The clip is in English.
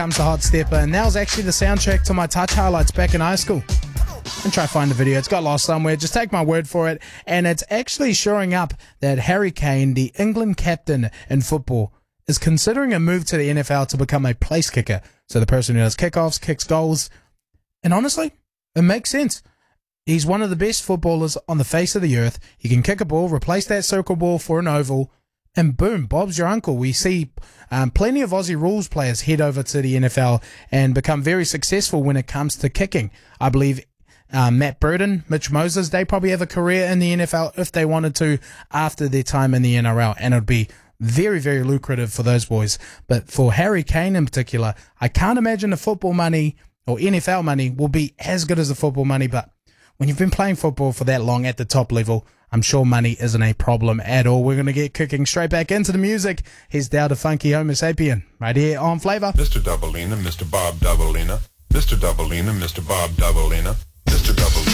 Comes the Hot Stepper, and that was actually the soundtrack to my touch highlights back in high school. And try to find the video. It's got lost somewhere. Just take my word for it. And it's actually showing up that Harry Kane, the England captain in football, is considering a move to the NFL to become a place kicker. So the person who does kickoffs, kicks goals. And honestly, it makes sense. He's one of the best footballers on the face of the earth. He can kick a ball, replace that circle ball for an oval, and boom, Bob's your uncle. We see plenty of Aussie rules players head over to the NFL and become very successful when it comes to kicking. I believe Matt Burton, Mitch Moses, they probably have a career in the NFL if they wanted to after their time in the NRL, and it would be very, very lucrative for those boys. But for Harry Kane in particular, I can't imagine the football money or NFL money will be as good as the football money, but when you've been playing football for that long at the top level, I'm sure money isn't a problem at all. We're going to get kicking straight back into the music. Here's Dow to Funky Homo Sapien right here on Flavour. Mr. Doubleina, Mr. Bob Doubleina, Mr. Doubleina, Mr. Bob Doubleina, Mr. Doubleina.